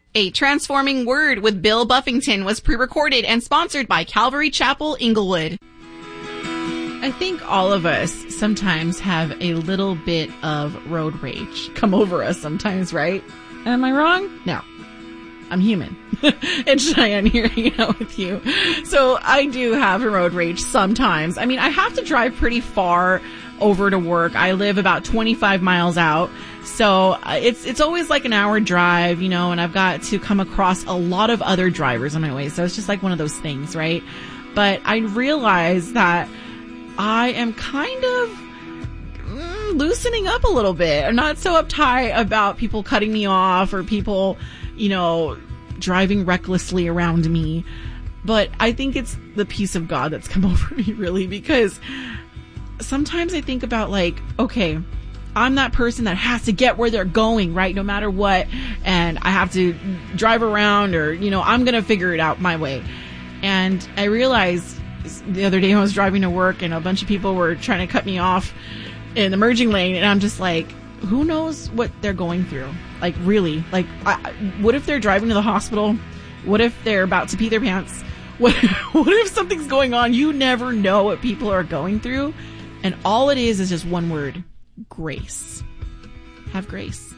A Transforming Word with Bill Buffington was pre-recorded and sponsored by Calvary Chapel, Inglewood. I think all of us sometimes have a little bit of road rage come over us sometimes, right? Am I wrong? No. I'm human. It's Cheyenne here hanging out with you. So I do have a road rage sometimes. I mean, I have to drive pretty far over to work. I live about 25 miles out. So it's always like an hour drive, you know, and I've got to come across a lot of other drivers on my way. So it's just like one of those things, right? But I realize that I am kind of loosening up a little bit. I'm not so uptight about people cutting me off or people, you know, driving recklessly around me. But I think it's the peace of God that's come over me, really, because sometimes I think about like, okay, I'm that person that has to get where they're going, right? No matter what. And I have to drive around or, you know, I'm going to figure it out my way. And I realized the other day I was driving to work and a bunch of people were trying to cut me off in the merging lane. And I'm just like, who knows what they're going through? Like, really? Like, what if they're driving to the hospital? What if they're about to pee their pants? What if something's going on? You never know what people are going through. And all it is just one word: grace. Have grace.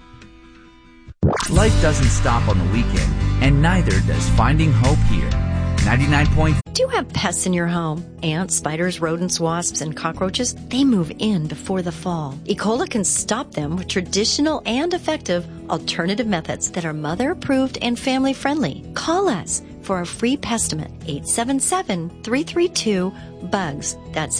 Life doesn't stop on the weekend, and neither does finding hope here. 99. Do you have pests in your home? Ants, spiders, rodents, wasps, and cockroaches? They move in before the fall. E. coli can stop them with traditional and effective alternative methods that are mother-approved and family-friendly. Call us for a free pestimate, 877-332-BUGS. That's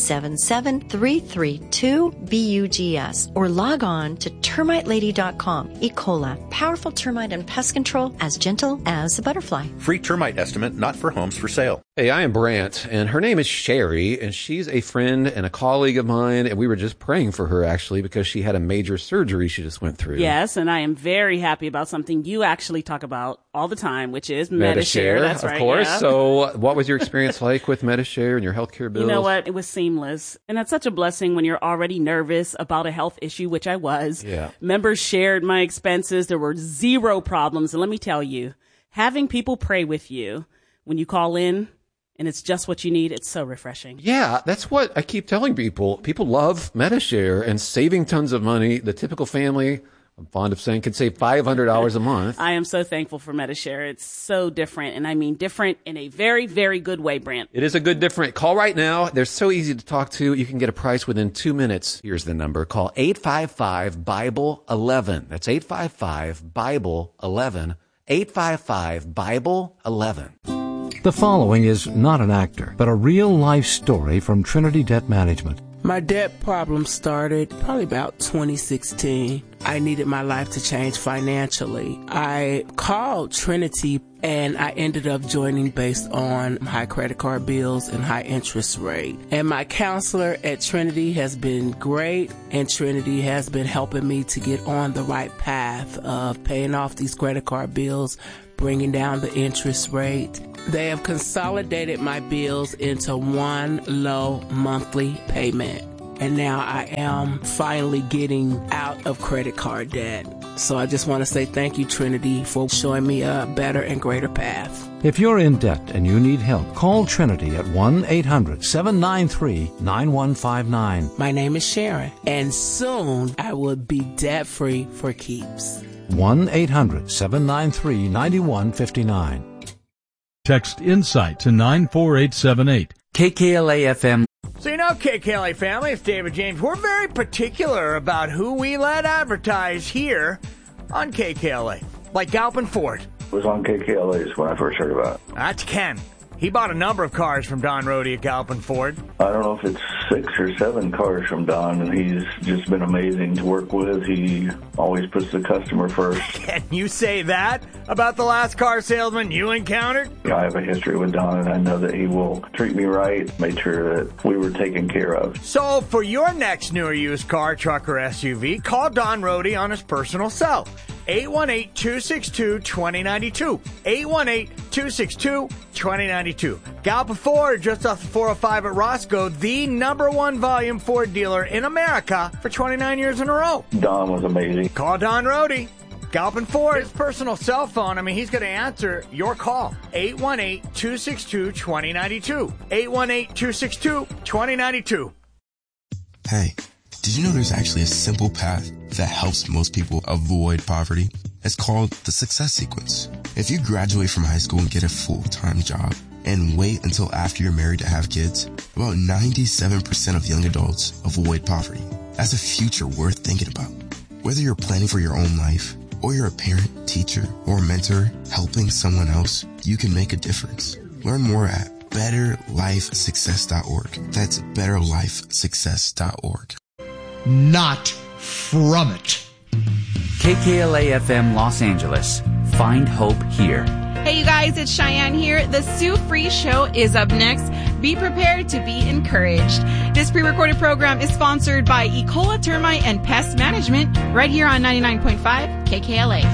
877-332-BUGS. Or log on to termitelady.com. E. coli, powerful termite and pest control, as gentle as a butterfly. Free termite estimate, not for homes for sale. Hey, I am Brant, and her name is Sherry, and she's a friend and a colleague of mine, and we were just praying for her, actually, because she had a major surgery she just went through. Yes, and I am very happy about something you actually talk about all the time, which is Medi-Share. That's right. Of course. Yeah. So what was your experience like with Medi-Share and your healthcare bills? You know what? It was seamless. And that's such a blessing when you're already nervous about a health issue, which I was. Yeah. Members shared my expenses. There were zero problems. And let me tell you, having people pray with you when you call in, and it's just what you need, it's so refreshing. Yeah, that's what I keep telling people. People love Medi-Share and saving tons of money. The typical family, I'm fond of saying, can save $500 a month. I am so thankful for Medi-Share. It's so different, and I mean different in a very, very good way, Brant. It is a good different. Call right now. They're so easy to talk to. You can get a price within 2 minutes. Here's the number. Call 855-BIBLE-11. That's 855-BIBLE-11. 855-BIBLE-11. The following is not an actor, but a real-life story from Trinity Debt Management. My debt problem started probably about 2016. I needed my life to change financially. I called Trinity and I ended up joining based on high credit card bills and high interest rate. And my counselor at Trinity has been great, and Trinity has been helping me to get on the right path of paying off these credit card bills, bringing down the interest rate. They have consolidated my bills into one low monthly payment. And now I am finally getting out of credit card debt. So I just want to say thank you, Trinity, for showing me a better and greater path. If you're in debt and you need help, call Trinity at 1-800-793-9159. My name is Sharon, and soon I will be debt-free for keeps. 1-800-793-9159. Text INSIGHT to 94878. KKLA-FM. So you know, KKLA family, it's David James. We're very particular about who we let advertise here on KKLA. Like Galpin Ford. It was on KKLA's when I first heard about it. That's Ken. He bought a number of cars from Don Rohde at Galpin Ford. I don't know if it's 6 or 7 cars from Don, and he's just been amazing to work with. He always puts the customer first. Can you say that about the last car salesman you encountered? I have a history with Don, and I know that he will treat me right, made sure that we were taken care of. So for your next new or used car, truck, or SUV, call Don Rohde on his personal cell. 818-262-2092. 818-262-2092. Galpin Ford, just off the 405 at Roscoe, the #1 volume Ford dealer in America for 29 years in a row. Don was amazing. Call Don Rohde. Galpin Ford, his personal cell phone, he's going to answer your call. 818-262-2092. 818-262-2092. Hey, did you know there's actually a simple path that helps most people avoid poverty? It's called the Success Sequence. If you graduate from high school and get a full-time job and wait until after you're married to have kids, about 97% of young adults avoid poverty. That's a future worth thinking about. Whether you're planning for your own life, or you're a parent, teacher, or mentor helping someone else, you can make a difference. Learn more at betterlifesuccess.org. That's betterlifesuccess.org. Not from it. KKLA FM Los Angeles. Find hope here. Hey, you guys, it's Cheyenne here. The Sue Free Show is up next. Be prepared to be encouraged. This pre-recorded program is sponsored by Ecola Termite and Pest Management right here on 99.5 KKLA.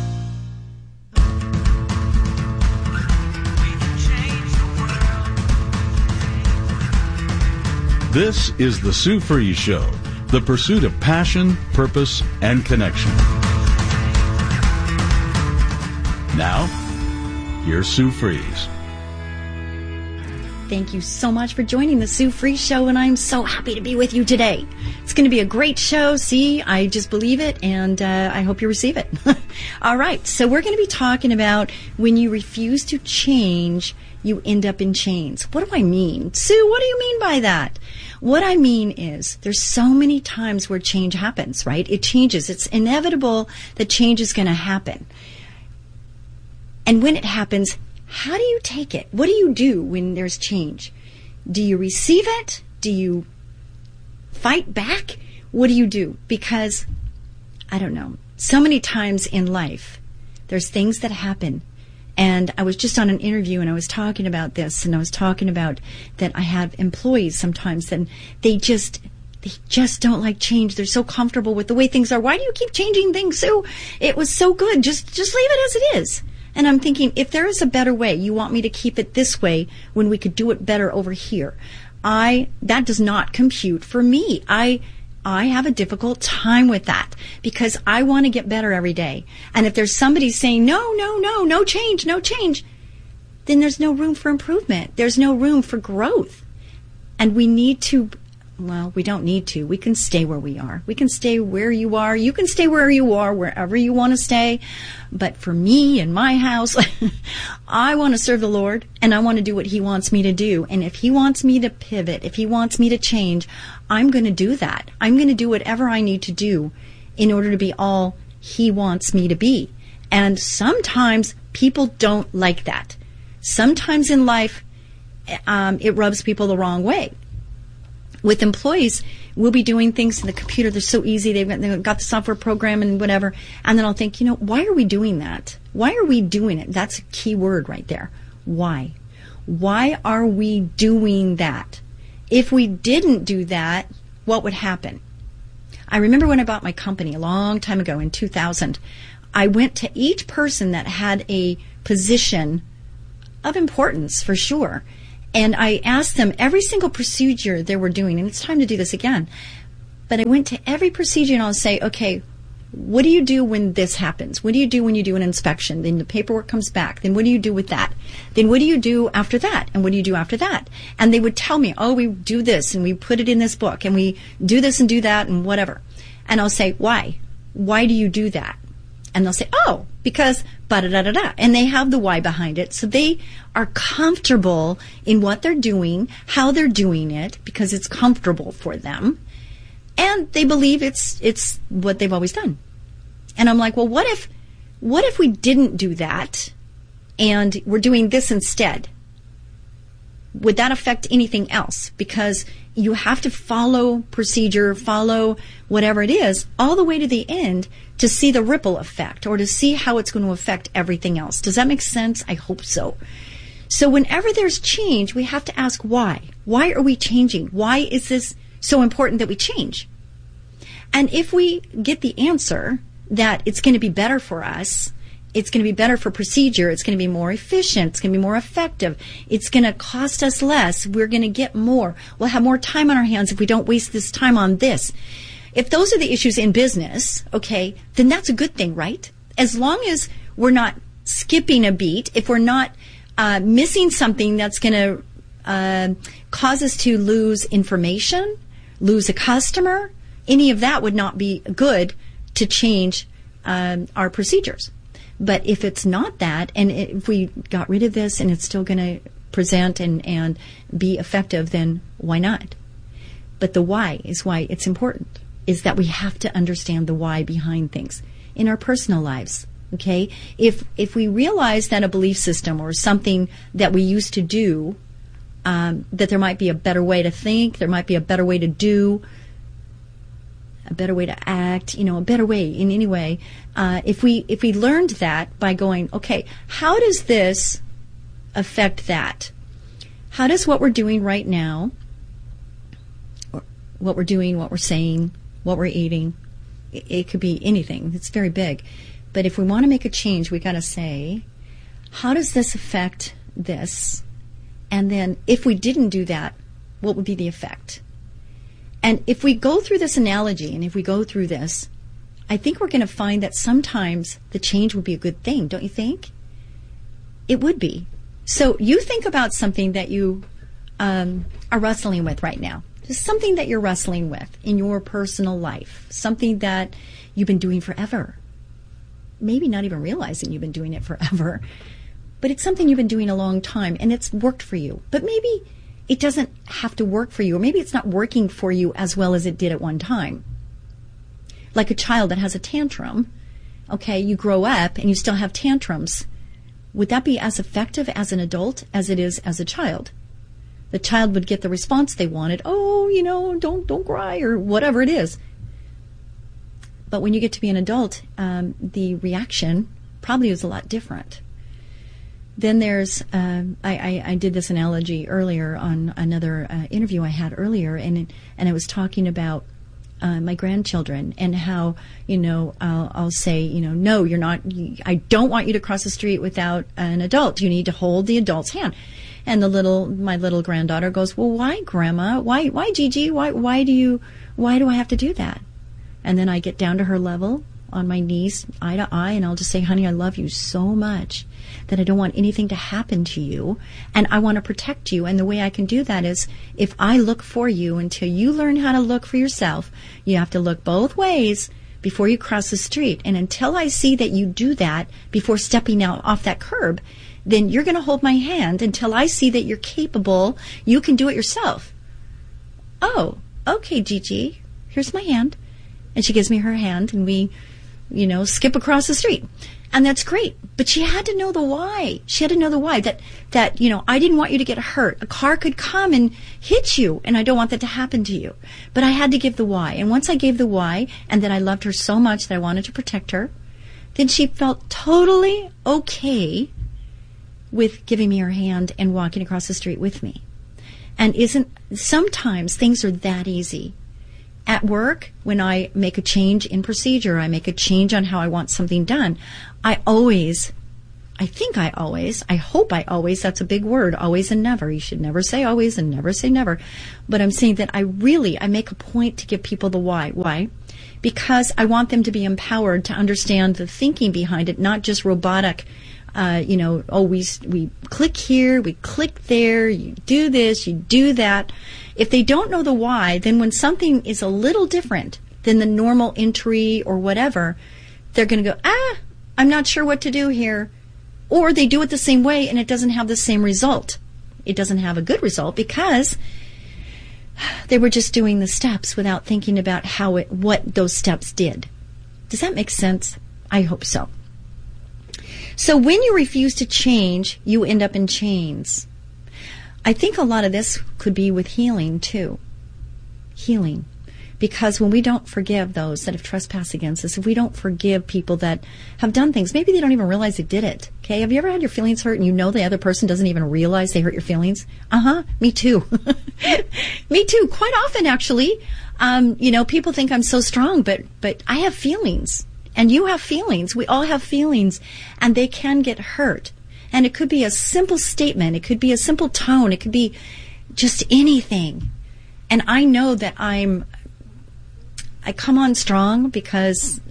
This is the Sue Free Show, the pursuit of passion, purpose, and connection. Now, here's Sue Fries. Thank you so much for joining the Sue Free Show, and I'm so happy to be with you today. It's going to be a great show. See, I just believe it, and I hope you receive it. All right, so we're going to be talking about when you refuse to change, you end up in chains. What do I mean? Sue, what do you mean by that? What I mean is there's so many times where change happens, right? It changes. It's inevitable that change is going to happen. And when it happens, how do you take it? What do you do when there's change? Do you receive it? Do you fight back? What do you do? Because, I don't know, so many times in life, there's things that happen. And I was just on an interview and I was talking about this, and I was talking about that I have employees sometimes and they just don't like change. They're so comfortable with the way things are. Why do you keep changing things? So it was so good. Just leave it as it is. And I'm thinking, if there is a better way, you want me to keep it this way when we could do it better over here. That does not compute for me. I have a difficult time with that because I want to get better every day. And if there's somebody saying, no change, then there's no room for improvement. There's no room for growth. And we need to, well, we don't need to. We can stay where we are. We can stay where you are. You can stay where you are, wherever you want to stay. But for me in my house, I want to serve the Lord and I want to do what He wants me to do. And if He wants me to pivot, if He wants me to change, I'm going to do that. I'm going to do whatever I need to do in order to be all He wants me to be. And sometimes people don't like that. Sometimes in life, it rubs people the wrong way. With employees, we'll be doing things in the computer. They're so easy. They've got the software program and whatever. And then I'll think, why are we doing that? Why are we doing it? That's a key word right there. Why? Why are we doing that? If we didn't do that, what would happen? I remember when I bought my company a long time ago in 2000, I went to each person that had a position of importance for sure. And I asked them every single procedure they were doing, and it's time to do this again. But I went to every procedure and I'll say, okay, what do you do when this happens? What do you do when you do an inspection? Then the paperwork comes back. Then what do you do with that? Then what do you do after that? And what do you do after that? And they would tell me, we do this and we put it in this book and we do this and do that and whatever. And I'll say, why? Why do you do that? And they'll say, because ba-da-da-da-da. And they have the why behind it. So they are comfortable in what they're doing, how they're doing it, because it's comfortable for them. And they believe it's what they've always done. And I'm like, well, what if we didn't do that and we're doing this instead? Would that affect anything else? Because you have to follow procedure, follow whatever it is, all the way to the end to see the ripple effect or to see how it's going to affect everything else. Does that make sense? I hope so. So whenever there's change, we have to ask why. Why are we changing? Why is this so important that we change? And if we get the answer that it's going to be better for us, it's going to be better for procedure, it's going to be more efficient, it's going to be more effective, it's going to cost us less, we're going to get more, we'll have more time on our hands if we don't waste this time on this. If those are the issues in business, okay, then that's a good thing, right? as long as we're not skipping a beat, if we're not missing something that's going to cause us to lose information, lose a customer, any of that would not be good to change our procedures. But if it's not that, and if we got rid of this and it's still going to present and be effective, then why not? But the why is why it's important, is that we have to understand the why behind things in our personal lives. Okay? If we realize that a belief system or something that we used to do, that there might be a better way to think, there might be a better way to do, a better way to act, a better way in any way. If we learned that by going, okay, how does this affect that? How does what we're doing right now, or what we're doing, what we're saying, what we're eating, it could be anything. It's very big. But if we want to make a change, we got to say, how does this affect this? And then if we didn't do that, what would be the effect? And if we go through this analogy, and if we go through this, I think we're going to find that sometimes the change would be a good thing, don't you think? It would be. So you think about something that you are wrestling with right now. Just something that you're wrestling with in your personal life. Something that you've been doing forever. Maybe not even realizing you've been doing it forever. But it's something you've been doing a long time, and it's worked for you. But maybe it doesn't have to work for you, or maybe it's not working for you as well as it did at one time. Like a child that has a tantrum. Okay, you grow up and you still have tantrums. Would that be as effective as an adult as it is as a child? The child would get the response they wanted. Oh, don't cry, or whatever it is. But when you get to be an adult, the reaction probably is a lot different. Then there's, I did this analogy earlier on another interview I had earlier, and I was talking about my grandchildren and how, I'll say, no, you're not, I don't want you to cross the street without an adult. You need to hold the adult's hand. And my little granddaughter goes, well, why, Grandma? Why, Gigi? Why do I have to do that? And then I get down to her level on my knees, eye to eye, and I'll just say, honey, I love you so much that I don't want anything to happen to you, and I want to protect you. And the way I can do that is if I look for you until you learn how to look for yourself, you have to look both ways before you cross the street. And until I see that you do that before stepping out off that curb, then you're going to hold my hand until I see that you're capable, you can do it yourself. Oh, okay, Gigi, here's my hand. And she gives me her hand, and we, skip across the street. And that's great. But she had to know the why. She had to know the why. That I didn't want you to get hurt. A car could come and hit you, and I don't want that to happen to you. But I had to give the why. And once I gave the why, and that I loved her so much that I wanted to protect her, then she felt totally okay with giving me her hand and walking across the street with me. And sometimes things are that easy. At work, when I make a change in procedure, I make a change on how I want something done, I hope I always, that's a big word, always and never. You should never say always and never say never. But I'm saying that I make a point to give people the why. Why? Because I want them to be empowered to understand the thinking behind it, not just robotic, we click here, we click there, you do this, you do that. If they don't know the why, then when something is a little different than the normal entry or whatever, they're going to go, I'm not sure what to do here. Or they do it the same way and it doesn't have the same result. It doesn't have a good result because they were just doing the steps without thinking about what those steps did. Does that make sense? I hope so. So when you refuse to change, you end up in chains. I think a lot of this could be with healing, too. Healing. Because when we don't forgive those that have trespassed against us, if we don't forgive people that have done things, maybe they don't even realize they did it. Okay? Have you ever had your feelings hurt and you know the other person doesn't even realize they hurt your feelings? Me too. Me too. Quite often, actually. People think I'm so strong, but I have feelings. And you have feelings. We all have feelings. And they can get hurt. And it could be a simple statement. It could be a simple tone. It could be just anything. And I know that I come on strong because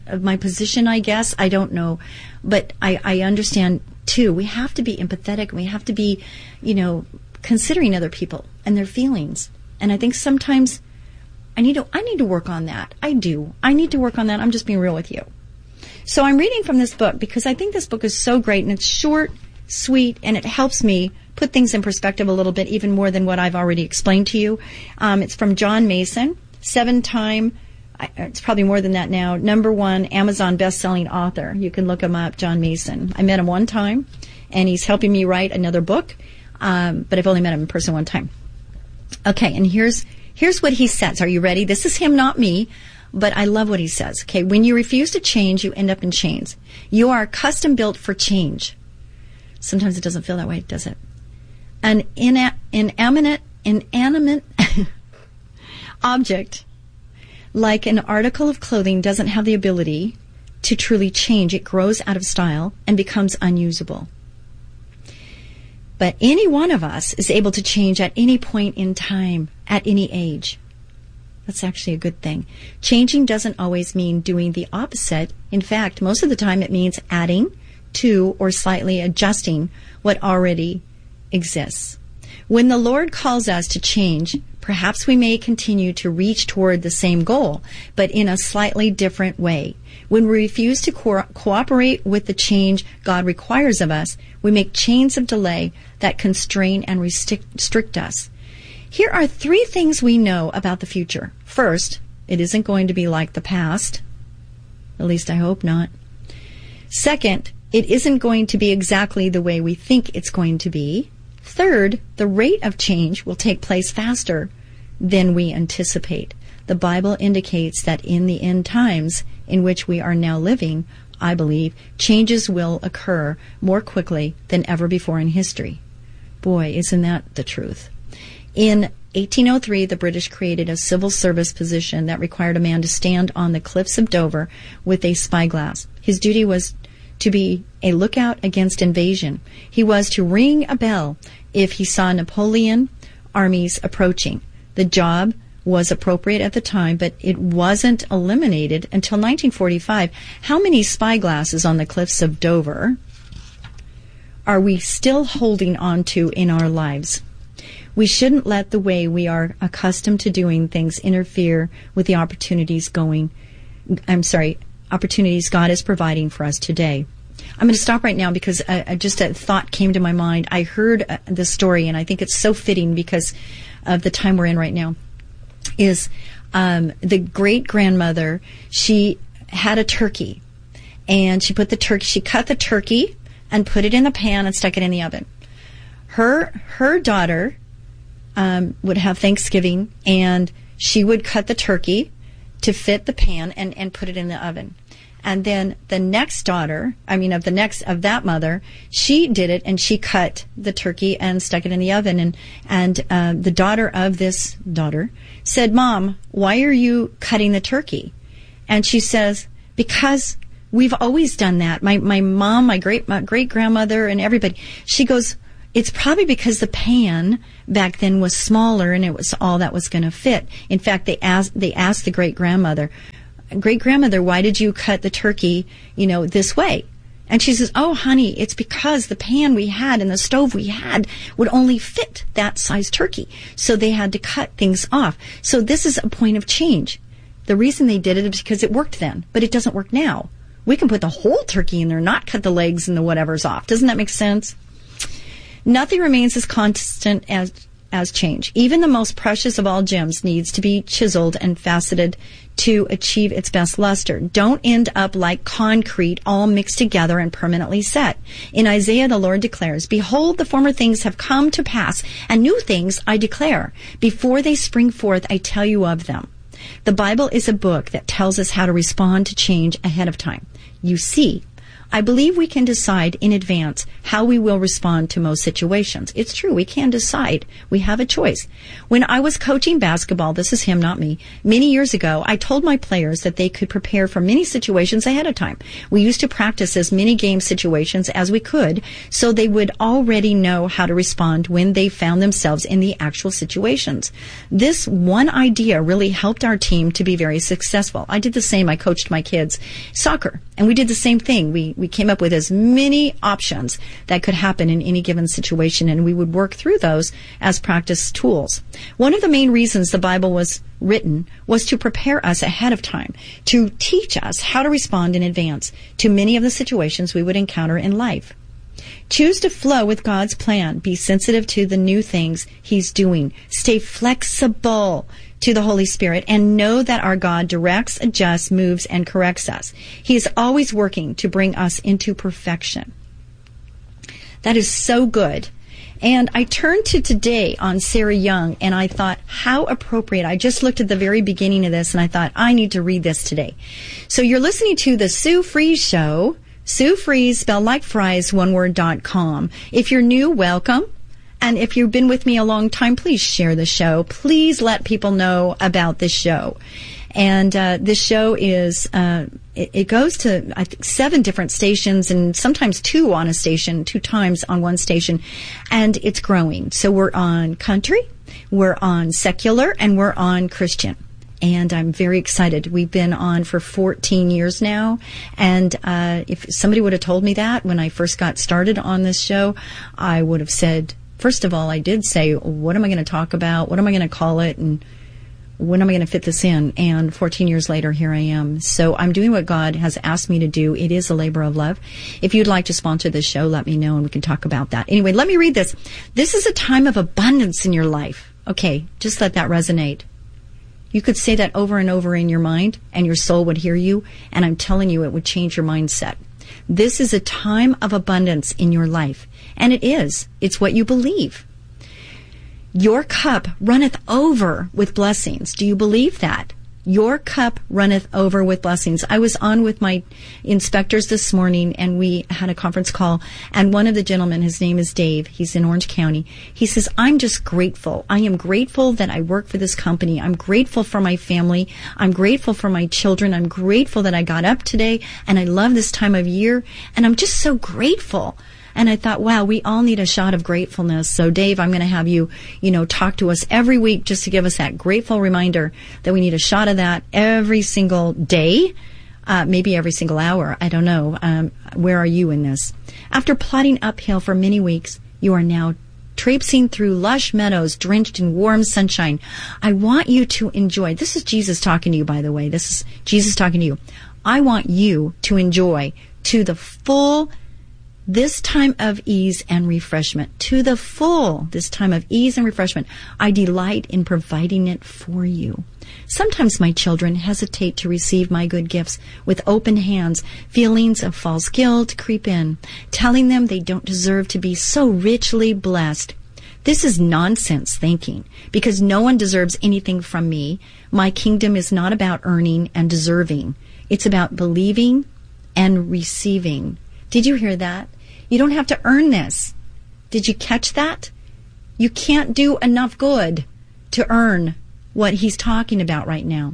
of my position, I guess. I don't know. But I understand, too. We have to be empathetic. We have to be, considering other people and their feelings. And I think sometimes I need to work on that. I do. I need to work on that. I'm just being real with you. So I'm reading from this book because I think this book is so great, and it's short, sweet, and it helps me put things in perspective a little bit, even more than what I've already explained to you. It's from John Mason, 7-time, it's probably more than that now, #1 Amazon best-selling author. You can look him up, John Mason. I met him one time, and he's helping me write another book, but I've only met him in person one time. Okay, and here's what he says. Are you ready? This is him, not me, but I love what he says. Okay, when you refuse to change, you end up in chains. You are custom built for change. Sometimes it doesn't feel that way, does it? An inanimate object, like an article of clothing, doesn't have the ability to truly change. It grows out of style and becomes unusable. But any one of us is able to change at any point in time, at any age. That's actually a good thing. Changing doesn't always mean doing the opposite. In fact, most of the time it means adding to or slightly adjusting what already exists. When the Lord calls us to change, perhaps we may continue to reach toward the same goal, but in a slightly different way. When we refuse to cooperate with the change God requires of us, we make chains of delay that constrain and restrict us. Here are 3 things we know about the future. First, it isn't going to be like the past. At least I hope not. Second, it isn't going to be exactly the way we think it's going to be. Third, the rate of change will take place faster than we anticipate. The Bible indicates that in the end times in which we are now living, I believe, changes will occur more quickly than ever before in history. Boy, isn't that the truth. In 1803, the British created a civil service position that required a man to stand on the cliffs of Dover with a spyglass. His duty was to be a lookout against invasion. He was to ring a bell if he saw Napoleon armies approaching. The job was appropriate at the time, but it wasn't eliminated until 1945. How many spyglasses on the cliffs of Dover are we still holding on to in our lives? We shouldn't let the way we are accustomed to doing things interfere with the opportunities God is providing for us today. I'm going to stop right now because just a thought came to my mind. I heard this story, and I think it's so fitting because of the time we're in right now. Is the great-grandmother, she had a turkey, and she cut the turkey and put it in the pan and stuck it in the oven. Her daughter would have Thanksgiving, and she would cut the turkey to fit the pan and put it in the oven. And then the next daughter, of that mother, she did it, and she cut the turkey and stuck it in the oven. And the daughter of this daughter said, "Mom, why are you cutting the turkey?" And she says, "Because we've always done that. My mom, my great grandmother, and everybody." She goes, "It's probably because the pan back then was smaller, and it was all that was going to fit." In fact, they asked the great-grandmother, "Why did you cut the turkey, this way?" And she says, "Oh, honey, it's because the pan we had and the stove we had would only fit that size turkey. So they had to cut things off." So this is a point of change. The reason they did it is because it worked then, but it doesn't work now. We can put the whole turkey in there, not cut the legs and the whatever's off. Doesn't that make sense? Nothing remains as constant as change. Even the most precious of all gems needs to be chiseled and faceted to achieve its best luster. Don't end up like concrete, all mixed together and permanently set. In Isaiah, the Lord declares, "Behold, the former things have come to pass, and new things I declare. Before they spring forth, I tell you of them." The Bible is a book that tells us how to respond to change ahead of time. You see, I believe we can decide in advance how we will respond to most situations. It's true, we can decide. We have a choice. When I was coaching basketball, this is him, not me, many years ago, I told my players that they could prepare for many situations ahead of time. We used to practice as many game situations as we could, so they would already know how to respond when they found themselves in the actual situations. This one idea really helped our team to be very successful. I did the same. I coached my kids soccer, and we did the same thing. We came up with as many options that could happen in any given situation, and we would work through those as practice tools. One of the main reasons the Bible was written was to prepare us ahead of time, to teach us how to respond in advance to many of the situations we would encounter in life. Choose to flow with God's plan. Be sensitive to the new things He's doing. Stay flexible to the Holy Spirit and know that our God directs, adjusts, moves, and corrects us. He is always working to bring us into perfection. That is so good. And I turned to today on Sarah Young, and I thought, how appropriate. I just looked at the very beginning of this, and I thought, I need to read this today. So you're listening to the Sue Fries Show. Sue Fries, spelled like fries, oneword.com. If you're new, welcome. And if you've been with me a long time, please share the show. Please let people know about this show. And this show is, it goes to, I think, 7 different stations and sometimes 2 on a station, 2 times on one station. And it's growing. So we're on country, we're on secular, and we're on Christian. And I'm very excited. We've been on for 14 years now. And if somebody would have told me that when I first got started on this show, I would have said, first of all, I did say, what am I going to talk about? What am I going to call it? And when am I going to fit this in? And 14 years later, here I am. So I'm doing what God has asked me to do. It is a labor of love. If you'd like to sponsor this show, let me know and we can talk about that. Anyway, let me read this. This is a time of abundance in your life. Okay, just let that resonate. You could say that over and over in your mind, and your soul would hear you, and I'm telling you, it would change your mindset. This is a time of abundance in your life, and it is. It's what you believe. Your cup runneth over with blessings. Do you believe that? Your cup runneth over with blessings. I was on with my inspectors this morning, and we had a conference call, and one of the gentlemen, his name is Dave, he's in Orange County, he says, I'm just grateful. I am grateful that I work for this company. I'm grateful for my family. I'm grateful for my children. I'm grateful that I got up today, and I love this time of year, and I'm just so grateful. And I thought, wow, we all need a shot of gratefulness. So, Dave, I'm going to have you, talk to us every week just to give us that grateful reminder that we need a shot of that every single day, maybe every single hour. I don't know. Where are you in this? After plodding uphill for many weeks, you are now traipsing through lush meadows drenched in warm sunshine. I want you to enjoy. This is Jesus talking to you, by the way. This is Jesus talking to you. I want you to enjoy to the full this time of ease and refreshment. To the full, this time of ease and refreshment. I delight in providing it for you. Sometimes my children hesitate to receive my good gifts with open hands. Feelings of false guilt creep in, telling them they don't deserve to be so richly blessed. This is nonsense thinking, because no one deserves anything from me. My kingdom is not about earning and deserving. It's about believing and receiving. Did you hear that? You don't have to earn this. Did you catch that? You can't do enough good to earn what he's talking about right now.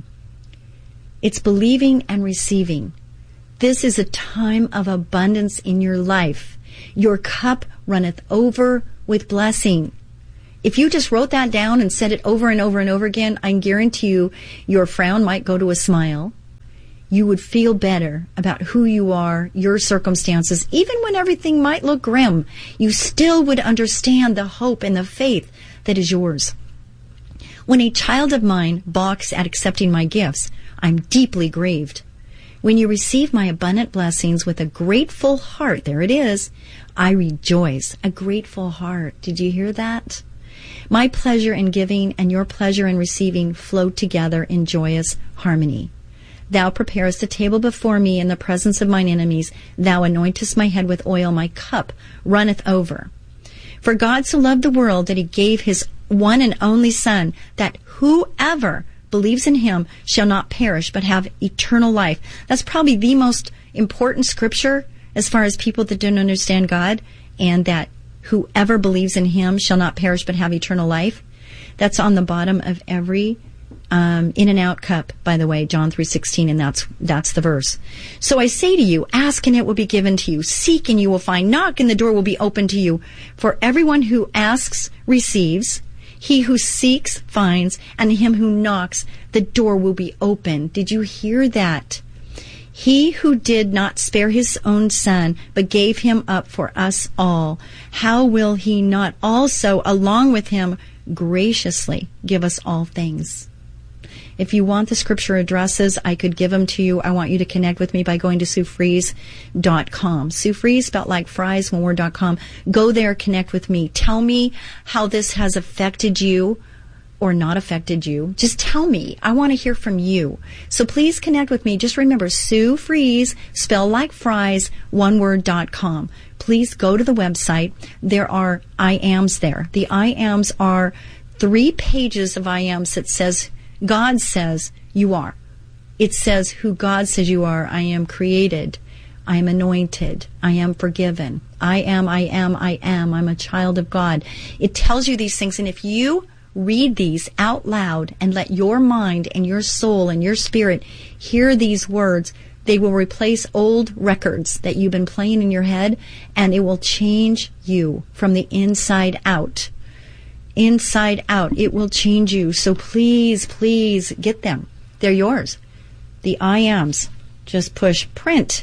It's believing and receiving. This is a time of abundance in your life. Your cup runneth over with blessing. If you just wrote that down and said it over and over and over again, I guarantee you your frown might go to a smile. You would feel better about who you are, your circumstances. Even when everything might look grim, you still would understand the hope and the faith that is yours. When a child of mine balks at accepting my gifts, I'm deeply grieved. When you receive my abundant blessings with a grateful heart, there it is, I rejoice. A grateful heart. Did you hear that? My pleasure in giving and your pleasure in receiving flow together in joyous harmony. Thou preparest a table before me in the presence of mine enemies. Thou anointest my head with oil. My cup runneth over. For God so loved the world that he gave his one and only Son, that whoever believes in him shall not perish but have eternal life. That's probably the most important scripture as far as people that don't understand God and that whoever believes in him shall not perish but have eternal life. That's on the bottom of every in and out cup, by the way, John 3:16, and that's the verse. So I say to you, ask and it will be given to you. Seek and you will find. Knock and the door will be open to you. For everyone who asks receives. He who seeks finds, and him who knocks, the door will be open. Did you hear that? He who did not spare his own son, but gave him up for us all, how will he not also, along with him, graciously give us all things? If you want the scripture addresses, I could give them to you. I want you to connect with me by going to SueFries.com. SueFries, spelled like fries, one word.com. Go there, connect with me. Tell me how this has affected you or not affected you. Just tell me. I want to hear from you. So please connect with me. Just remember, SueFries, spelled like fries, one word.com. Please go to the website. There are I ams there. The I ams are 3 pages of I ams that says, God says you are. It says who God says you are. I am created. I am anointed. I am forgiven. I am. I'm a child of God. It tells you these things. And if you read these out loud and let your mind and your soul and your spirit hear these words, they will replace old records that you've been playing in your head, and it will change you from the inside out. Inside out. It will change you. So please, please get them. They're yours. The I ams. Just push print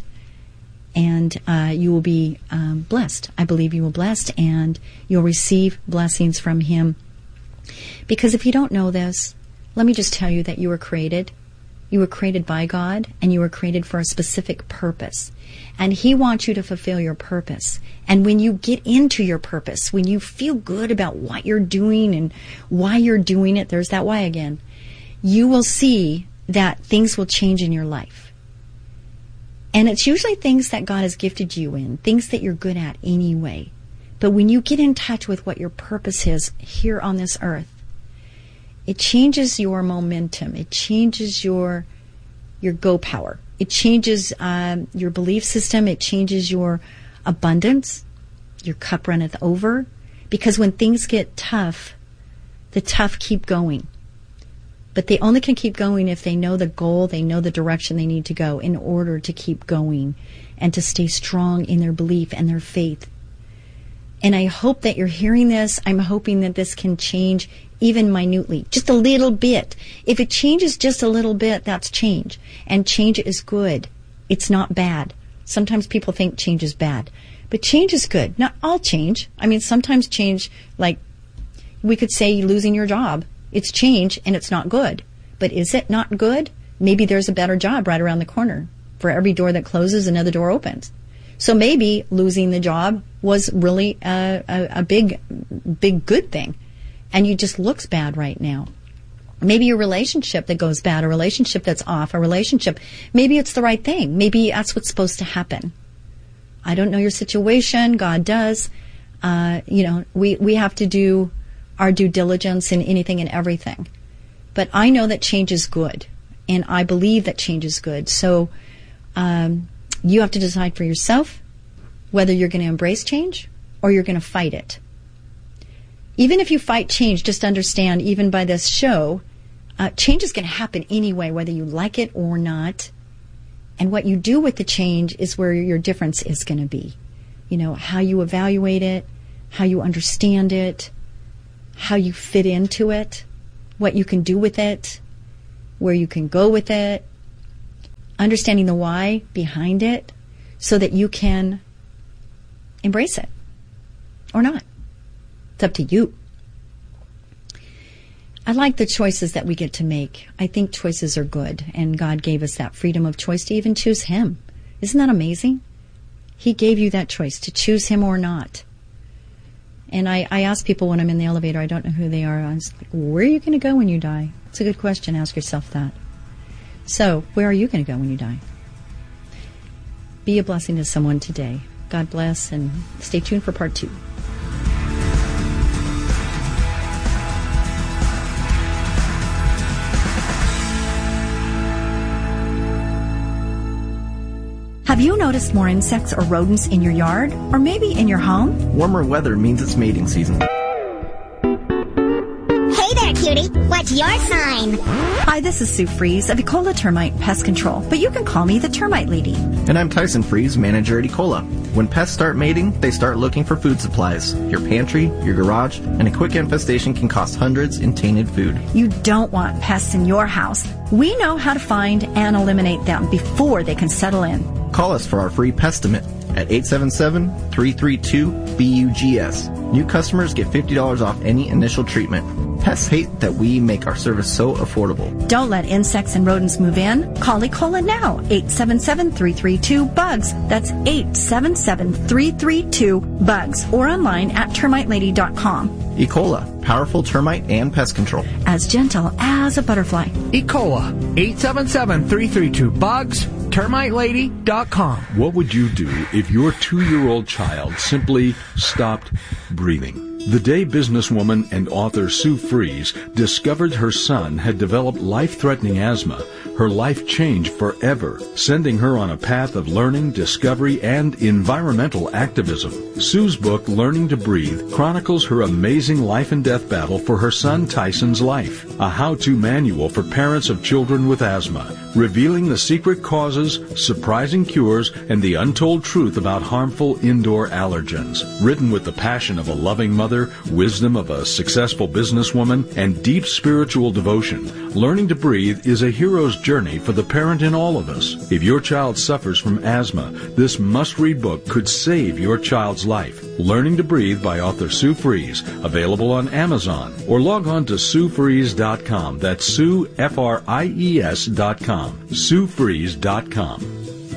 and you will be blessed. I believe you will be blessed and you'll receive blessings from him. Because if you don't know this, let me just tell you that you were created. You were created by God and you were created for a specific purpose. And he wants you to fulfill your purpose. And when you get into your purpose, when you feel good about what you're doing and why you're doing it, there's that why again, you will see that things will change in your life. And it's usually things that God has gifted you in, things that you're good at anyway. But when you get in touch with what your purpose is here on this earth, it changes your momentum. It changes your go power. It changes your belief system. It changes your abundance. Your cup runneth over. Because when things get tough, the tough keep going. But they only can keep going if they know the goal, they know the direction they need to go in order to keep going and to stay strong in their belief and their faith. And I hope that you're hearing this. I'm hoping that this can change even minutely, just a little bit. If it changes just a little bit, that's change. And change is good. It's not bad. Sometimes people think change is bad. But change is good. Not all change. I mean, sometimes change, like we could say losing your job. It's change and it's not good. But is it not good? Maybe there's a better job right around the corner. For every door that closes, another door opens. So maybe losing the job was really a big good thing. And you just looks bad right now. Maybe a relationship that goes bad, a relationship that's off, a relationship. Maybe it's the right thing. Maybe that's what's supposed to happen. I don't know your situation. God does. We have to do our due diligence in anything and everything. But I know that change is good. And I believe that change is good. So you have to decide for yourself whether you're going to embrace change or you're going to fight it. Even if you fight change, just understand, even by this show, change is going to happen anyway, whether you like it or not. And what you do with the change is where your difference is going to be. You know, how you evaluate it, how you understand it, how you fit into it, what you can do with it, where you can go with it, understanding the why behind it so that you can embrace it or not. It's up to you. I like the choices that we get to make. I think choices are good, and God gave us that freedom of choice to even choose Him. Isn't that amazing? He gave you that choice to choose Him or not. And I ask people when I'm in the elevator, I don't know who they are, I was like, where are you going to go when you die? It's a good question. Ask yourself that. So, where are you going to go when you die? Be a blessing to someone today. God bless, and stay tuned for part 2. Have you noticed more insects or rodents in your yard, or maybe in your home? Warmer weather means it's mating season. Hey there, cutie. What's your sign? Hi, this is Sue Fries of Ecola Termite Pest Control, but you can call me the Termite Lady. And I'm Tyson Fries, manager at Ecola. When pests start mating, they start looking for food supplies. Your pantry, your garage, and a quick infestation can cost hundreds in tainted food. You don't want pests in your house. We know how to find and eliminate them before they can settle in. Call us for our free Pestimate at 877-332-BUGS. New customers get $50 off any initial treatment. Pests hate that we make our service so affordable. Don't let insects and rodents move in. Call Ecola now, 877-332-BUGS. That's 877-332-BUGS. Or online at termitelady.com. Ecola, powerful termite and pest control. As gentle as a butterfly. Ecola, 877-332-BUGS, termitelady.com. What would you do if your 2-year-old child simply stopped breathing? The day businesswoman and author Sue Fries discovered her son had developed life-threatening asthma, her life changed forever, sending her on a path of learning, discovery, and environmental activism. Sue's book, Learning to Breathe, chronicles her amazing life and death battle for her son Tyson's life, a how-to manual for parents of children with asthma, revealing the secret causes, surprising cures, and the untold truth about harmful indoor allergens. Written with the passion of a loving mother, wisdom of a successful businesswoman, and deep spiritual devotion, Learning to Breathe is a hero's journey for the parent in all of us. If your child suffers from asthma, this must-read book could save your child's life. Learning to Breathe by author Sue Fries, available on Amazon, or log on to SueFries.com. That's Sue, Fries.com. SueFries.com.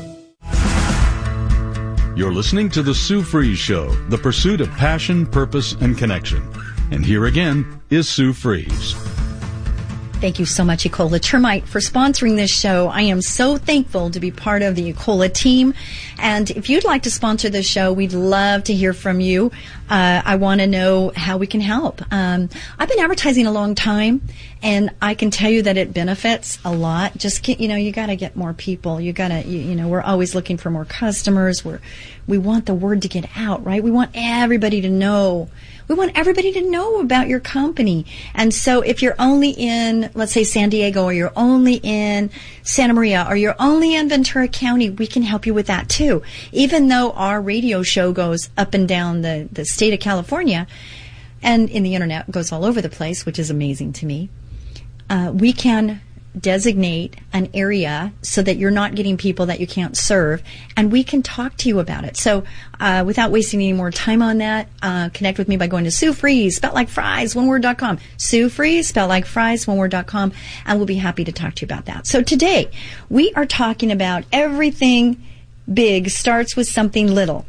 You're listening to The Sue Fries Show, the pursuit of passion, purpose, and connection. And here again is Sue Fries. Thank you so much, Ecola Termite, for sponsoring this show. I am so thankful to be part of the Ecola team. And if you'd like to sponsor this show, we'd love to hear from you. I want to know how we can help. I've been advertising a long time, and I can tell you that it benefits a lot. Just, you got to get more people. You got to, we're always looking for more customers. We want the word to get out, right? We want everybody to know. We want everybody to know about your company. And so if you're only in, let's say, San Diego, or you're only in Santa Maria, or you're only in Ventura County, we can help you with that too. Even though our radio show goes up and down the state of California, and in the internet goes all over the place, which is amazing to me, we can designate an area so that you're not getting people that you can't serve, and we can talk to you about it. So without wasting any more time on that, connect with me by going to Sue Fries, spelled like fries, oneword.com. Sue Fries, spelled like fries, oneword.com, and we'll be happy to talk to you about that. So today, we are talking about everything big starts with something little.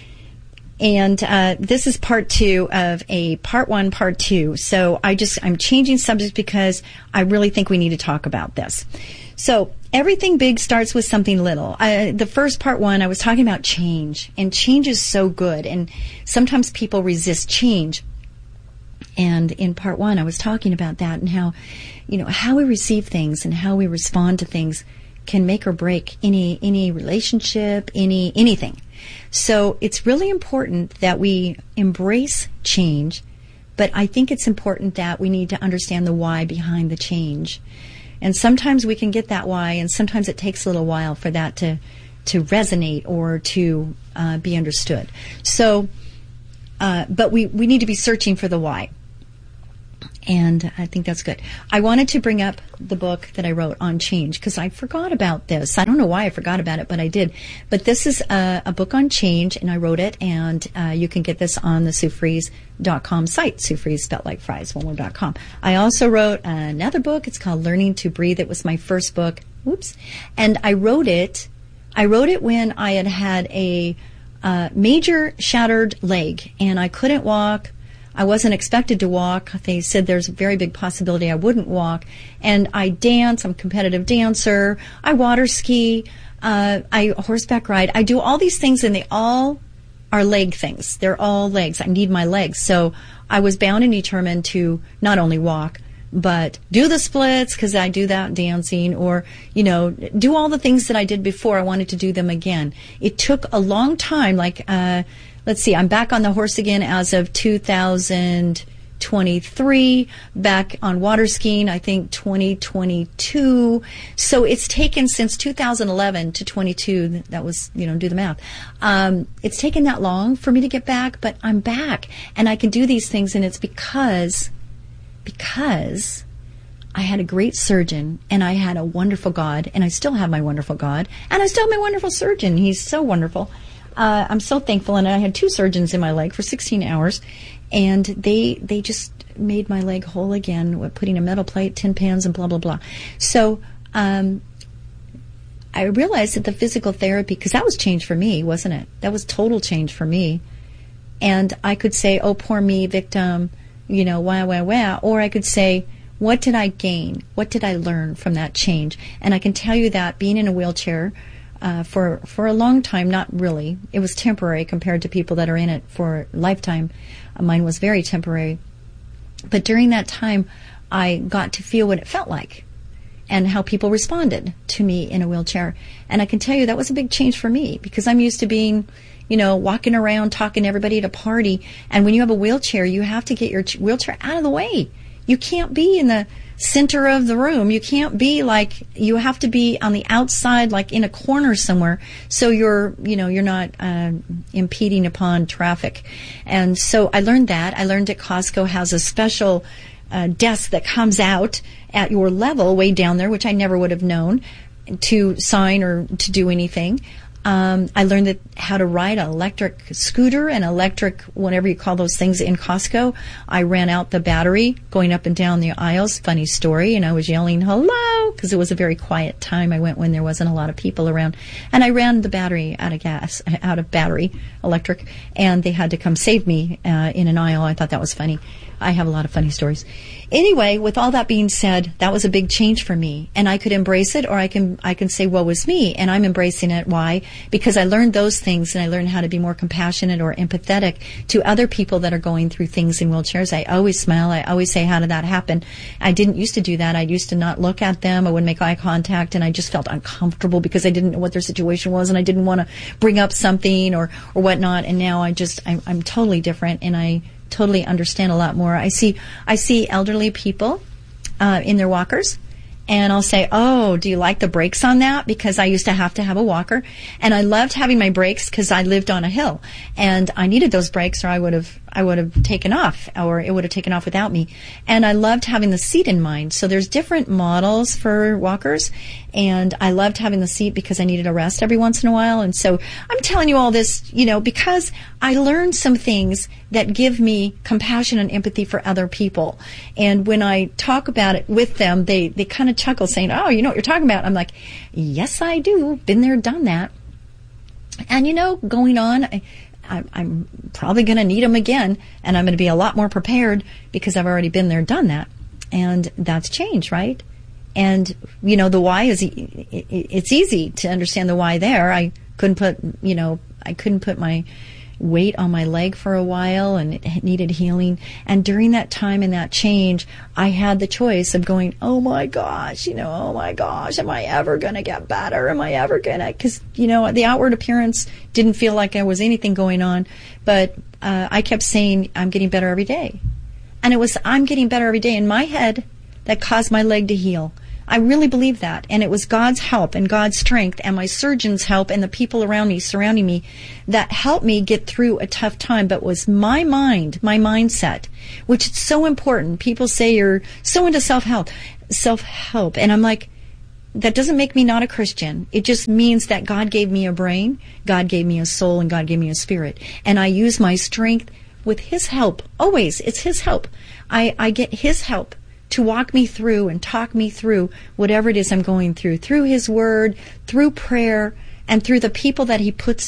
And this is part 2 of a part 1, part 2. So I'm changing subjects because I really think we need to talk about this. So everything big starts with something little. The first part 1, I was talking about change, and change is so good. And sometimes people resist change. And in part 1, I was talking about that and how, how we receive things and how we respond to things can make or break any relationship, anything. So it's really important that we embrace change, but I think it's important that we need to understand the why behind the change. And sometimes we can get that why, and sometimes it takes a little while for that to resonate or to be understood. So, but we need to be searching for the why. And I think that's good. I wanted to bring up the book that I wrote on change because I forgot about this. I don't know why I forgot about it, but I did. But this is a book on change, and I wrote it, and you can get this on the SueFries.com site. Sue Fries, spelled like fries, oneword.com. I also wrote another book. It's called Learning to Breathe. It was my first book. Oops. And I wrote it when I had a major shattered leg, and I couldn't walk. I wasn't expected to walk. They said there's a very big possibility I wouldn't walk. And I dance. I'm a competitive dancer. I water ski. I horseback ride. I do all these things, and they all are leg things. They're all legs. I need my legs. So I was bound and determined to not only walk, but do the splits because I do that dancing, or, you know, do all the things that I did before. I wanted to do them again. It took a long time. Like, let's see, I'm back on the horse again as of 2023, back on water skiing, I think 2022. So it's taken since 2011 to 22. That was, you know, do the math. It's taken that long for me to get back, but I'm back and I can do these things. And it's because I had a great surgeon and I had a wonderful God, and I still have my wonderful God, and I still have my wonderful surgeon. He's so wonderful. I'm so thankful. And I had 2 surgeons in my leg for 16 hours, and they just made my leg whole again with putting a metal plate, 10 pans, and blah, blah, blah. So I realized that the physical therapy, because that was change for me, wasn't it? That was total change for me. And I could say, oh, poor me, victim, you know, wah, wah, wah. Or I could say, what did I gain? What did I learn from that change? And I can tell you that being in a wheelchair for a long time, not really. It was temporary compared to people that are in it for a lifetime. Mine was very temporary. But during that time, I got to feel what it felt like and how people responded to me in a wheelchair. And I can tell you that was a big change for me, because I'm used to being, you know, walking around talking to everybody at a party. And when you have a wheelchair, you have to get your wheelchair out of the way. You can't be in the center of the room. You can't be like, you have to be on the outside, like in a corner somewhere, so you're not impeding upon traffic. And so I learned that. I learned that Costco has a special desk that comes out at your level way down there, which I never would have known, to sign or to do anything. I learned that how to ride an electric scooter and electric, whatever you call those things, in Costco. I ran out the battery going up and down the aisles. Funny story. And I was yelling, hello, because it was a very quiet time. I went when there wasn't a lot of people around. And I ran the battery out of battery, electric, and they had to come save me in an aisle. I thought that was funny. I have a lot of funny stories. Anyway, with all that being said, that was a big change for me, and I could embrace it, or I can say, woe is me, and I'm embracing it. Why? Because I learned those things, and I learned how to be more compassionate or empathetic to other people that are going through things in wheelchairs. I always smile. I always say, how did that happen? I didn't used to do that. I used to not look at them. I wouldn't make eye contact, and I just felt uncomfortable because I didn't know what their situation was, and I didn't want to bring up something or whatnot. And now I'm totally different, and I totally understand a lot more. I see elderly people in their walkers, and I'll say, oh, do you like the brakes on that? Because I used to have a walker, and I loved having my brakes because I lived on a hill, and I needed those brakes, or I would have taken off, or it would have taken off without me. And I loved having the seat in mind. So there's different models for walkers, and I loved having the seat because I needed a rest every once in a while. And so I'm telling you all this, because I learned some things that give me compassion and empathy for other people. And when I talk about it with them, they kind of chuckle, saying, oh, you know what you're talking about. I'm like, yes, I do. Been there, done that. And, going on, I'm probably going to need them again, and I'm going to be a lot more prepared because I've already been there, done that. And that's change, right? And, the why is, it's easy to understand the why there. I couldn't put my weight on my leg for a while, and it needed healing. And during that time and that change, I had the choice of going, oh my gosh, am I ever going to get better? Am I ever going to, because, the outward appearance didn't feel like there was anything going on, but I kept saying, I'm getting better every day. And it was, I'm getting better every day in my head that caused my leg to heal. I really believe that. And it was God's help and God's strength and my surgeon's help and the people around me, surrounding me, that helped me get through a tough time. But it was my mind, my mindset, which is so important. People say you're so into self-help. And I'm like, that doesn't make me not a Christian. It just means that God gave me a brain, God gave me a soul, and God gave me a spirit. And I use my strength with His help. Always, it's His help. I get His help to walk me through and talk me through whatever it is I'm going through His Word, through prayer, and through the people that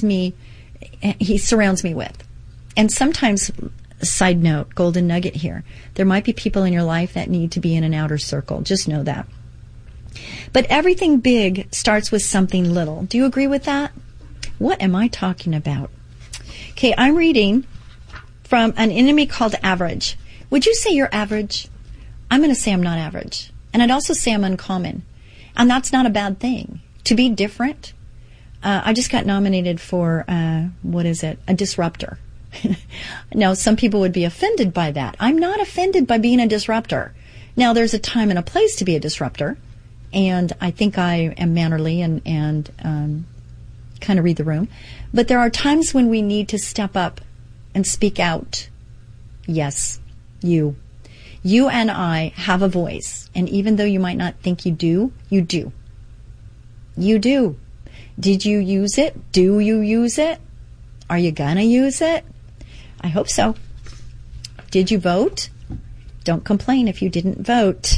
He surrounds me with. And sometimes, side note, golden nugget here, there might be people in your life that need to be in an outer circle. Just know that. But everything big starts with something little. Do you agree with that? What am I talking about? Okay, I'm reading from An Enemy Called Average. Would you say you're average? I'm going to say I'm not average. And I'd also say I'm uncommon. And that's not a bad thing. To be different. I just got nominated for, a disruptor. Now, some people would be offended by that. I'm not offended by being a disruptor. Now, there's a time and a place to be a disruptor. And I think I am mannerly and kind of read the room. But there are times when we need to step up and speak out. Yes, you. You and I have a voice. And even though you might not think you do, you do. You do. Did you use it? Do you use it? Are you gonna use it? I hope so. Did you vote? Don't complain if you didn't vote.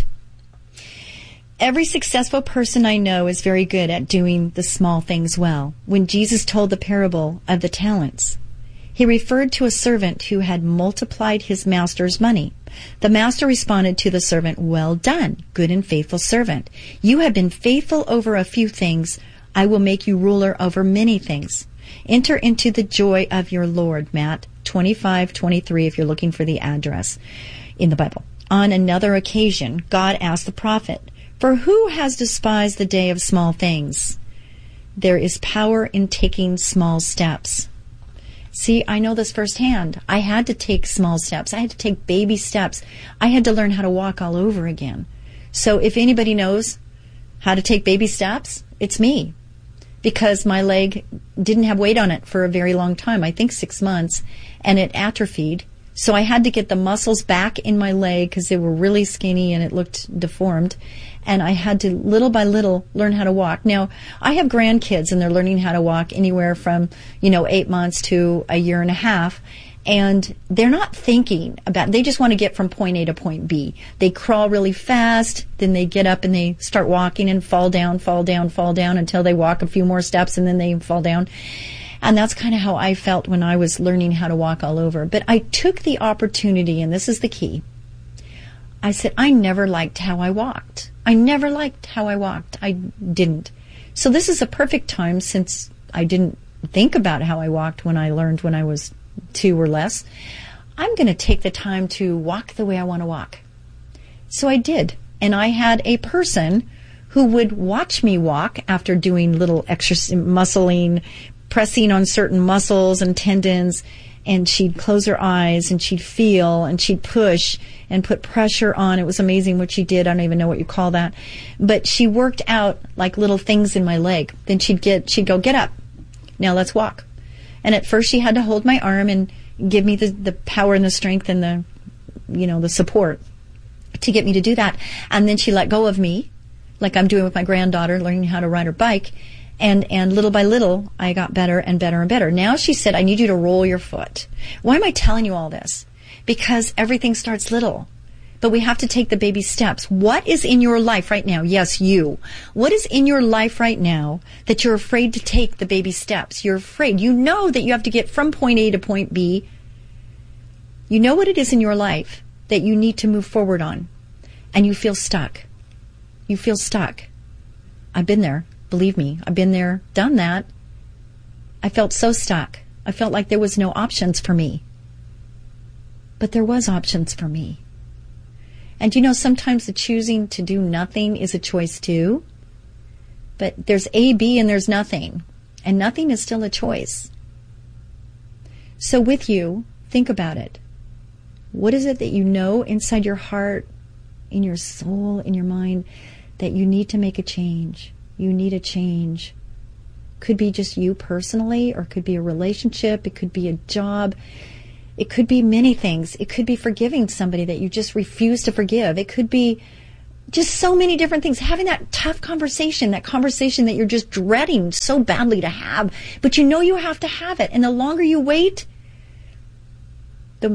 Every successful person I know is very good at doing the small things well. When Jesus told the parable of the talents, he referred to a servant who had multiplied his master's money. The master responded to the servant, "Well done, good and faithful servant. You have been faithful over a few things. I will make you ruler over many things. Enter into the joy of your Lord." Matt 25:23, if you're looking for the address in the Bible. On another occasion, God asked the prophet, "For who has despised the day of small things? There is power in taking small steps." See, I know this firsthand. I had to take small steps. I had to take baby steps. I had to learn how to walk all over again. So if anybody knows how to take baby steps, it's me. Because my leg didn't have weight on it for a very long time, I think 6 months, and it atrophied. So I had to get the muscles back in my leg because they were really skinny and it looked deformed. And I had to, little by little, learn how to walk. Now, I have grandkids and they're learning how to walk anywhere from, 8 months to a year and a half. And they're not thinking about, they just want to get from point A to point B. They crawl really fast, then they get up and they start walking and fall down until they walk a few more steps and then they fall down. And that's kind of how I felt when I was learning how to walk all over. But I took the opportunity, and this is the key. I said, I never liked how I walked. I didn't. So this is a perfect time, since I didn't think about how I walked when I learned when I was 2 or less. I'm going to take the time to walk the way I want to walk. So I did. And I had a person who would watch me walk after doing little exercise, muscling, pressing on certain muscles and tendons, and she'd close her eyes and she'd feel and she'd push and put pressure on. It was amazing what she did. I don't even know what you call that. But she worked out like little things in my leg. Then she'd go, "Get up. Now let's walk." And at first she had to hold my arm and give me the power and the strength and the support to get me to do that. And then she let go of me, like I'm doing with my granddaughter, learning how to ride her bike. And little by little, I got better and better and better. Now she said, "I need you to roll your foot." Why am I telling you all this? Because everything starts little. But we have to take the baby steps. What is in your life right now? Yes, you. What is in your life right now that you're afraid to take the baby steps? You're afraid. You know that you have to get from point A to point B. You know what it is in your life that you need to move forward on. And you feel stuck. You feel stuck. I've been there. Believe me, I've been there, done that. I felt so stuck. I felt like there was no options for me. But there was options for me. And sometimes the choosing to do nothing is a choice too. But there's A, B, and there's nothing. And nothing is still a choice. So with you, think about it. What is it that you know inside your heart, in your soul, in your mind, that you need to make a change? You need a change. Could be just you personally, or it could be a relationship. It could be a job. It could be many things. It could be forgiving somebody that you just refuse to forgive. It could be just so many different things. Having that tough conversation, that conversation that you're just dreading so badly to have, but you have to have it. And the longer you wait, the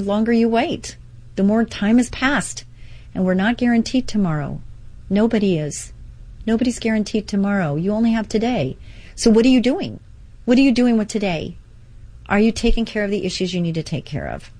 more time has passed. And we're not guaranteed tomorrow. Nobody is. Nobody's guaranteed tomorrow. You only have today. So what are you doing? What are you doing with today? Are you taking care of the issues you need to take care of?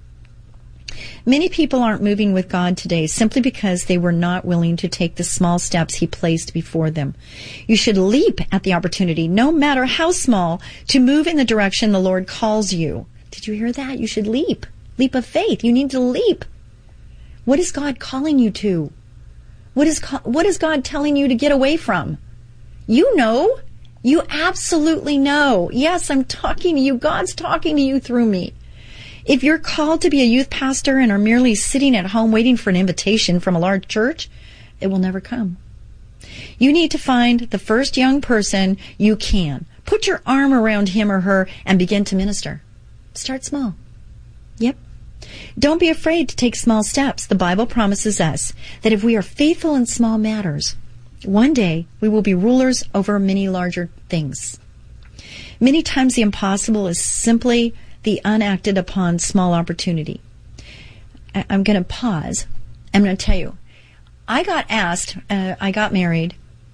Many people aren't moving with God today simply because they were not willing to take the small steps He placed before them. You should leap at the opportunity, no matter how small, to move in the direction the Lord calls you. Did you hear that? You should leap. Leap of faith. You need to leap. What is God calling you to? What is God telling you to get away from? You know. You absolutely know. Yes, I'm talking to you. God's talking to you through me. If you're called to be a youth pastor and are merely sitting at home waiting for an invitation from a large church, it will never come. You need to find the first young person you can. Put your arm around him or her and begin to minister. Start small. Yep. Don't be afraid to take small steps. The Bible promises us that if we are faithful in small matters, one day we will be rulers over many larger things. Many times the impossible is simply the unacted upon small opportunity. I'm going to pause. I'm going to tell you. I got asked, I got married,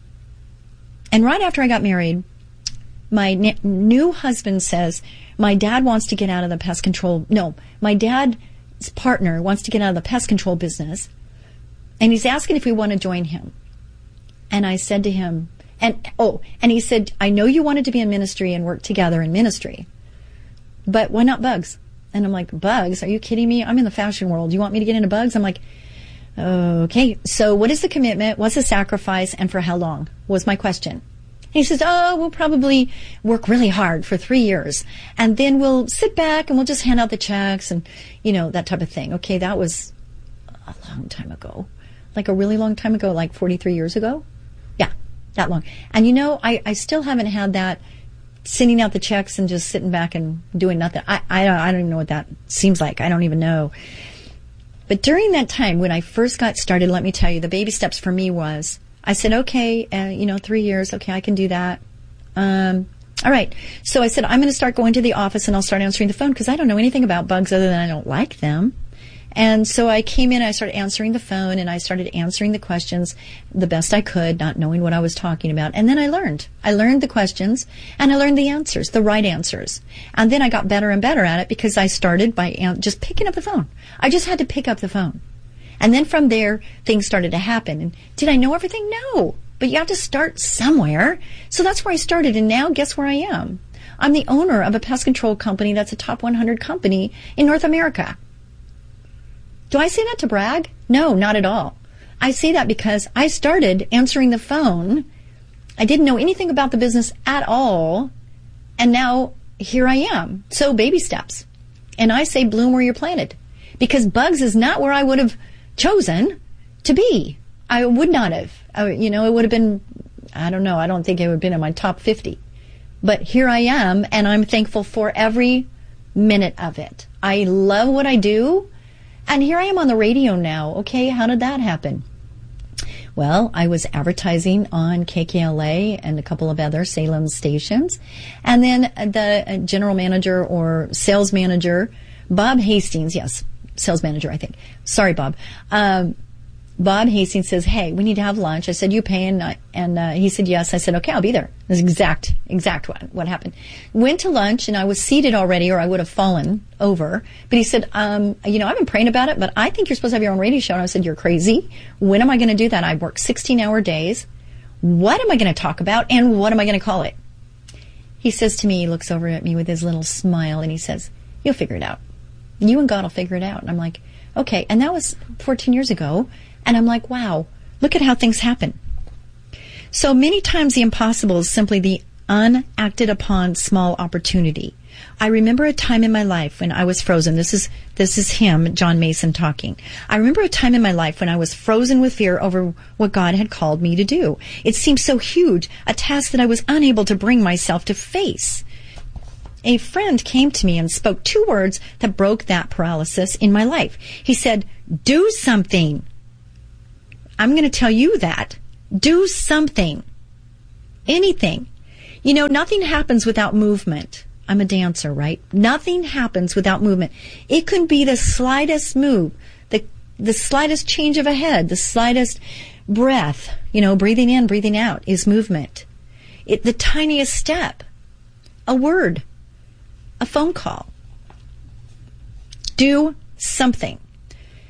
and right after I got married, my new husband says, my dad wants to get out of the pest control. No, my dad's partner wants to get out of the pest control business, and he's asking if we want to join him. And I said to him, and he said, I know you wanted to be in ministry and work together in ministry, but why not bugs? And I'm like, bugs? Are you kidding me? I'm in the fashion world. You want me to get into bugs? I'm like, okay, so what is the commitment? What's the sacrifice? And for how long? Was my question. And he says, we'll probably work really hard for 3 years. And then we'll sit back and we'll just hand out the checks and, that type of thing. Okay, that was a long time ago. Like a really long time ago, like 43 years ago. Yeah, that long. And I still haven't had that sending out the checks and just sitting back and doing nothing. I don't even know what that seems like. I don't even know. But during that time when I first got started, let me tell you, the baby steps for me was, I said, okay, 3 years. Okay, I can do that. All right. So I said, I'm going to start going to the office and I'll start answering the phone because I don't know anything about bugs other than I don't like them. And so I came in, I started answering the phone, and I started answering the questions the best I could, not knowing what I was talking about. And then I learned. I learned the questions, and I learned the answers, the right answers. And then I got better and better at it because I started by just picking up the phone. I just had to pick up the phone. And then from there, things started to happen. And did I know everything? No. But you have to start somewhere. So that's where I started, and now guess where I am? I'm the owner of a pest control company that's a top 100 company in North America. Do I say that to brag? No, not at all. I say that because I started answering the phone. I didn't know anything about the business at all. And now here I am. So baby steps. And I say bloom where you're planted. Because bugs is not where I would have chosen to be. I would not have. It would have been, I don't know. I don't think it would have been in my top 50. But here I am, and I'm thankful for every minute of it. I love what I do. And here I am on the radio now. Okay, how did that happen? Well, I was advertising on KKLA and a couple of other Salem stations. And then the general manager or sales manager, Bob Hastings, yes, sales manager, I think. Sorry, Bob. Bob Hastings says, hey, we need to have lunch. I said, you paying? And he said, yes. I said, okay, I'll be there. That's exact what happened. Went to lunch, and I was seated already, or I would have fallen over. But he said, I've been praying about it, but I think you're supposed to have your own radio show. And I said, you're crazy. When am I going to do that? I work 16-hour days. What am I going to talk about, and what am I going to call it? He says to me, he looks over at me with his little smile, and he says, you'll figure it out. You and God will figure it out. And I'm like, okay. And that was 14 years ago. And I'm like, wow, look at how things happen. So many times the impossible is simply the unacted upon small opportunity. I remember a time in my life when I was frozen. This is him, John Mason, talking. I remember a time in my life when I was frozen with fear over what God had called me to do. It seemed so huge, a task that I was unable to bring myself to face. A friend came to me and spoke 2 words that broke that paralysis in my life. He said, do something. I'm going to tell you that. Do something. Anything. Nothing happens without movement. I'm a dancer, right? Nothing happens without movement. It could be the slightest move, the slightest change of a head, the slightest breath, breathing in, breathing out is movement. The tiniest step, a word, a phone call. Do something.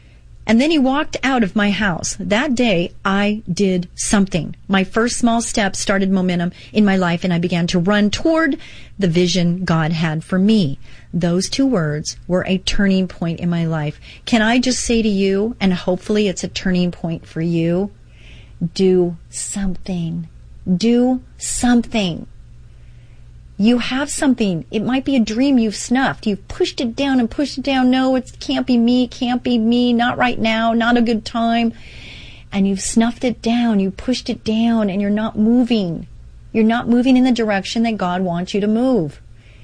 And then he walked out of my house. That day, I did something. My first small step started momentum in my life, and I began to run toward the vision God had for me. Those 2 words were a turning point in my life. Can I just say to you, and hopefully it's a turning point for you, do something. Do something. You have something. It might be a dream you've snuffed. You've pushed it down and pushed it down. No, it can't be me, not right now, not a good time. And you've snuffed it down, you pushed it down, and you're not moving. You're not moving in the direction that God wants you to move.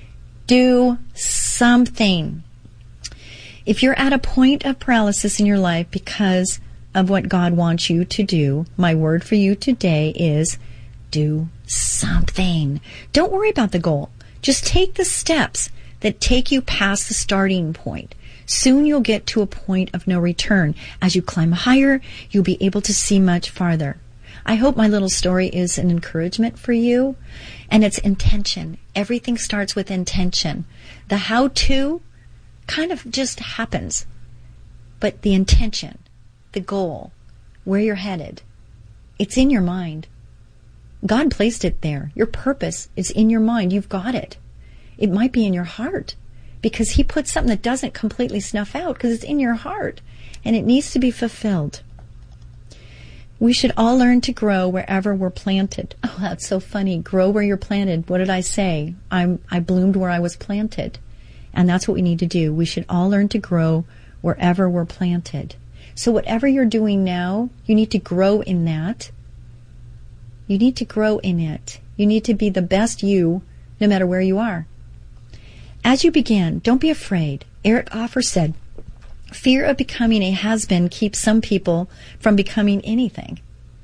Do something. If you're at a point of paralysis in your life because of what God wants you to do, my word for you today is do something. Don't worry about the goal. Just take the steps that take you past the starting point. Soon you'll get to a point of no return. As you climb higher, you'll be able to see much farther. I hope my little story is an encouragement for you, and it's intention. Everything starts with intention. The how-to kind of just happens, but the intention, the goal, where you're headed, it's in your mind. God placed it there. Your purpose is in your mind. You've got it. It might be in your heart because He put something that doesn't completely snuff out because it's in your heart and it needs to be fulfilled. We should all learn to grow wherever we're planted. Oh, that's so funny. Grow where you're planted. What did I say? I bloomed where I was planted. And that's what we need to do. We should all learn to grow wherever we're planted. So whatever you're doing now, you need to grow in that. You need to grow in it. You need to be the best you, no matter where you are. As you begin, don't be afraid. Eric Offer said, fear of becoming a has-been keeps some people from becoming anything.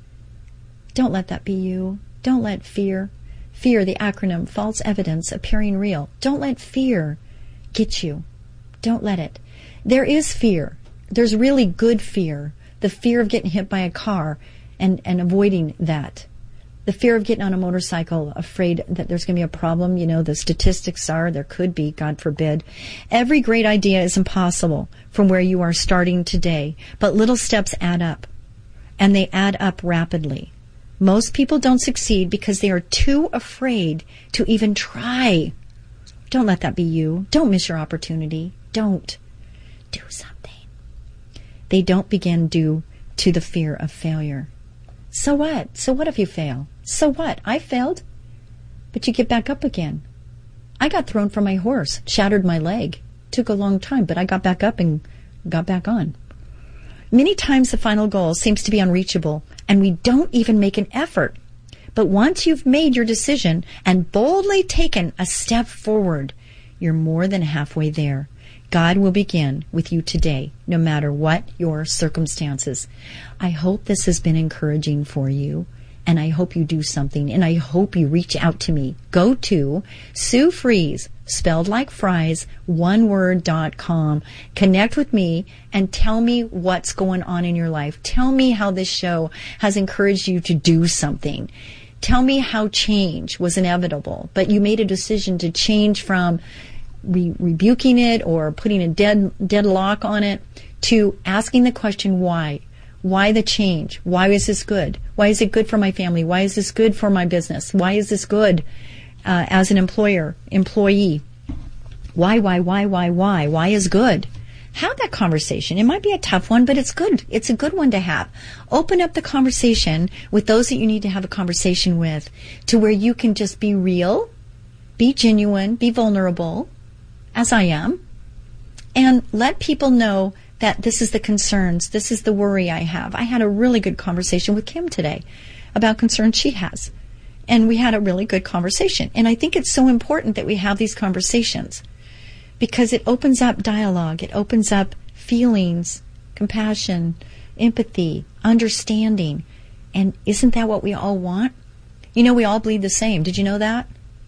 Don't let that be you. Don't let fear, the acronym, false evidence appearing real. Don't let fear get you. Don't let it. There is fear. There's really good fear. The fear of getting hit by a car and avoiding that. The fear of getting on a motorcycle, afraid that there's going to be a problem. You know, the statistics are there could be, God forbid. Every great idea is impossible from where you are starting today, but little steps add up, and they add up rapidly. Most people don't succeed because they are too afraid to even try. Don't let that be you. Don't miss your opportunity. Don't. Do something. They don't begin due to the fear of failure. So what? So what if you fail? So what? I failed. But you get back up again. I got thrown from my horse, shattered my leg. Took a long time, but I got back up and got back on. Many times the final goal seems to be unreachable, and we don't even make an effort. But once you've made your decision and boldly taken a step forward, you're more than halfway there. God will begin with you today, no matter what your circumstances. I hope this has been encouraging for you, and I hope you do something, and I hope you reach out to me. Go to Sue Fries, spelled like fries, oneword.com. Connect with me and tell me what's going on in your life. Tell me how this show has encouraged you to do something. Tell me how change was inevitable, but you made a decision to change from rebuking it or putting a deadlock on it to asking the question why. Why the change? Why is this good? Why is it good for my family? Why is this good for my business? Why is this good as an employee? Why? Why is good? Have that conversation. It might be a tough one, but it's good. It's a good one to have. Open up the conversation with those that you need to have a conversation with to where you can just be real, be genuine, be vulnerable, as I am, and let people know that this is the concerns, this is the worry I have. I had a really good conversation with Kim today about concerns she has, and we had a really good conversation. And I think it's so important that we have these conversations because it opens up dialogue, it opens up feelings, compassion, empathy, understanding. And isn't that what we all want? You know, we all bleed the same. Did you know that?